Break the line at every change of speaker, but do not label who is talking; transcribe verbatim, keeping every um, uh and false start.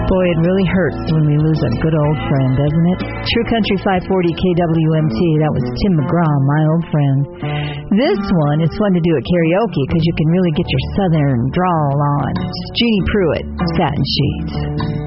Boy, it really hurts when we lose a good old friend, doesn't it? True Country five forty K W M T, that was Tim McGraw, my old friend. This one is fun to do at karaoke because you can really get your southern drawl on. It's Jeannie Pruitt, Satin Sheets.